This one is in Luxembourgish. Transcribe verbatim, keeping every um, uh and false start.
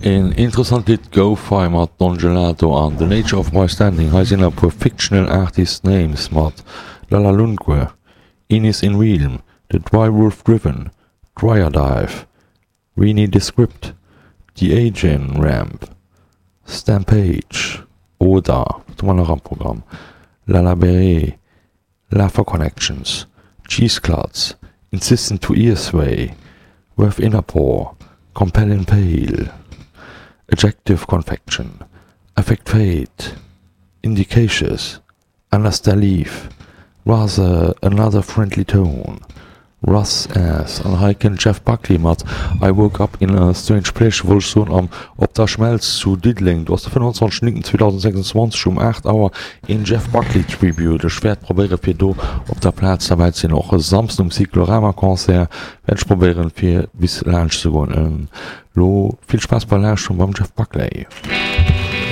Ein interessant Lied Go Fire mat Don Gelato an The Nature of My Standing ha sinn a pu fictional artist names mat Lala Lundgren, Ines in Realm, The Dry Wolf Driven, Dryer Dive, Reenie Descript, The Agent Ramp, Stampage, Oda, Ramprogramm, Lala Beret, Lava Connections, Cheese Clots, Insistent to Earsway, Worth Innerpore, Compelling Pale, Adjective Confection, Affect Fate, Indications, Anasta Leaf, Rather Another Friendly Tone, Russ Ass, an Hiken Jeff Buckley mat I Woke Up in a Strange Place woch so am op der Schmelz zu Didling. Du hast fünfundzwanzig zweitausendsechsundzwanzig um acht Auer in Jeff Buckley Tribute. De schwert probere fir do op der Platz dabei sinn och samst um Cyclorama-Konzert wennsch probieren fir bis Lach zu go. Lo viel Spaß bei Lach schon beim Jeff Buckley.